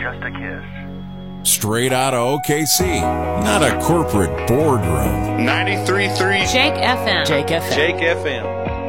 just a kiss. Straight out of OKC, not a corporate boardroom. 93.3 Jake FM. Jake FM. Jake FM.